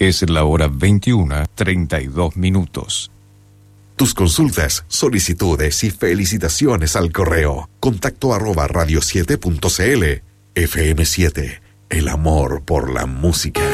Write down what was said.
Es la hora 21:32. Tus consultas, solicitudes y felicitaciones al correo contacto@radio7.cl. FM7, el amor por la música.